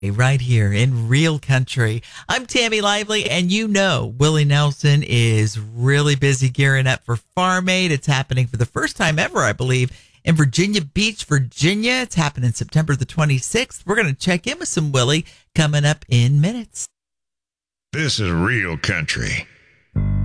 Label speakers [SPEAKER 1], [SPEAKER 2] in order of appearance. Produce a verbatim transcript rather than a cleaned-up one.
[SPEAKER 1] right here in Real Country. I'm Tammy Lively, and you know Willie Nelson is really busy gearing up for Farm Aid. It's happening for the first time ever, I believe, in Virginia Beach, Virginia. It's happening September the twenty-sixth. We're going to check in with some Willie coming up in minutes.
[SPEAKER 2] This is Real Country.